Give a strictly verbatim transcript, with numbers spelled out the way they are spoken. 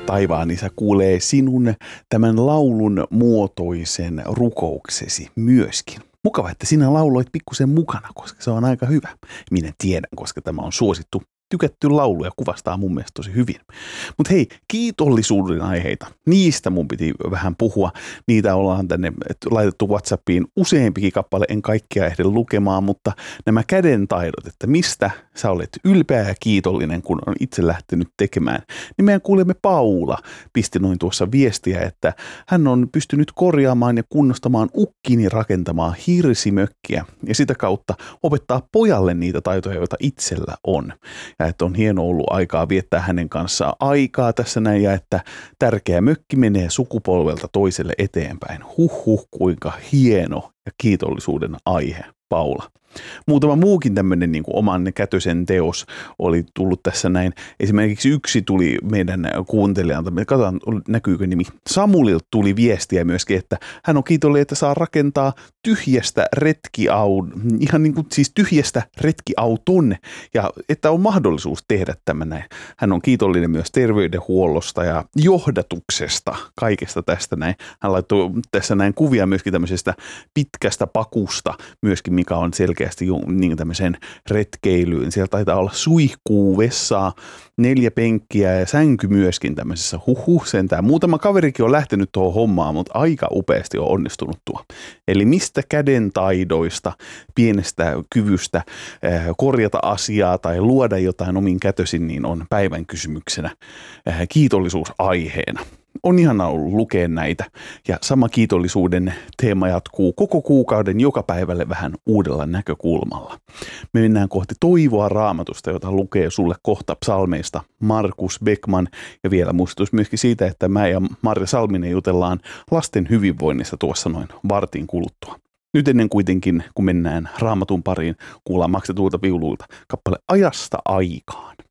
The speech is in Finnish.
taivaan isä kuulee sinun tämän laulun muotoisen rukouksesi myöskin. Mukava, että sinä lauloit pikkusen mukana, koska se on aika hyvä. Minä tiedän, koska tämä on suosittu, tykätty laulu ja kuvastaa mun mielestä tosi hyvin. Mutta hei, kiitollisuuden aiheita. Niistä mun piti vähän puhua. Niitä ollaan tänne laitettu WhatsAppiin useampikin kappale, en kaikkia ehdi lukemaan, mutta nämä käden taidot, että mistä sä olet ylpeä ja kiitollinen, kun on itse lähtenyt tekemään. Niin meidän kuulemme Paula pisti noin tuossa viestiä, että hän on pystynyt korjaamaan ja kunnostamaan ukkini rakentamaa hirsimökkiä ja sitä kautta opettaa pojalle niitä taitoja, joita itsellä on. Ja että on hieno ollut aikaa viettää hänen kanssaan aikaa tässä näin ja että tärkeä mökki menee sukupolvelta toiselle eteenpäin. Huhhuh, kuinka hieno ja kiitollisuuden aihe, Paula. Muutama muukin tämmöinen niin kuin oman kätösen teos oli tullut tässä näin. Esimerkiksi yksi tuli meidän kuuntelijalta, me katsotaan näkyykö nimi. Samulilta tuli viestiä myöskin, että hän on kiitollinen, että saa rakentaa tyhjästä retkiauton, ihan niin kuin siis tyhjästä retkiauton ja että on mahdollisuus tehdä tämä näin. Hän on kiitollinen myös terveydenhuollosta ja johdatuksesta, kaikesta tästä näin. Hän laittoi tässä näin kuvia myöskin tämmöisestä pitkästä pakusta myöskin, mikä on selkeä niin tämmöiseen retkeilyyn. Siellä taitaa olla suihkuu, vessaa, neljä penkkiä ja sänky myöskin tämmöisessä huhhuh sentään. Muutama kaverikin on lähtenyt tuohon hommaan, mutta aika upeasti on onnistunut tuo. Eli mistä käden taidoista, pienestä kyvystä äh, korjata asiaa tai luoda jotain omin kätösin, niin on päivän kysymyksenä äh, kiitollisuusaiheena. On ihanaa ollut lukea näitä ja sama kiitollisuuden teema jatkuu koko kuukauden joka päivälle vähän uudella näkökulmalla. Me mennään kohti toivoa Raamatusta, jota lukee sulle kohta psalmeista Markus Beckman ja vielä muistutus myöskin siitä, että mä ja Marja Salminen jutellaan lasten hyvinvoinnista tuossa noin vartin kuluttua. Nyt ennen kuitenkin, kun mennään Raamatun pariin, kuullaan maksetulta viuluilta kappale Ajasta aikaan.